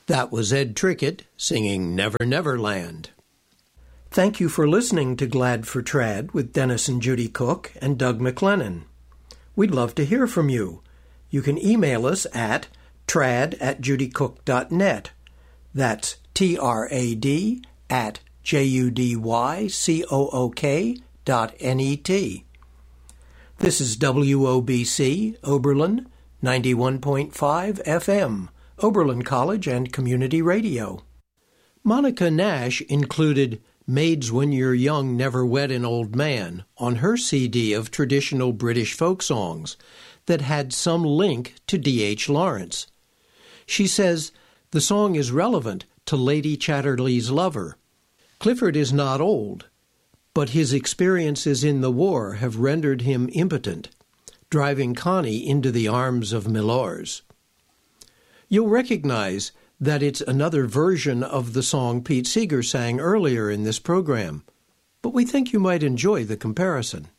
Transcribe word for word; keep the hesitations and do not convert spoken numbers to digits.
That was Ed Trickett singing Never Never Land. Thank you for listening to Glad for Trad with Dennis and Judy Cook and Doug McLennan. We'd love to hear from you. You can email us at trad at judycook dot net. That's T R A D at J U D Y C O O K dot N E T. This is W O B C, Oberlin, ninety-one point five F M, Oberlin College and Community Radio. Monica Nash included Maids When You're Young Never Wed an Old Man on her C D of traditional British folk songs that had some link to D H Lawrence. She says the song is relevant to Lady Chatterley's lover. Clifford is not old, but his experiences in the war have rendered him impotent, driving Connie into the arms of Milors. You'll recognize that it's another version of the song Pete Seeger sang earlier in this program, but we think you might enjoy the comparison.